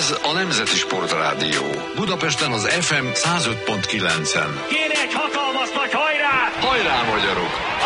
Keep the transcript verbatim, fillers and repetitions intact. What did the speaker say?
Ez a Nemzeti Sportrádió. Budapesten az ef em száz öt pont kilencen. Kéne egy hatalmas nagy hajrá! Hajrá, magyarok!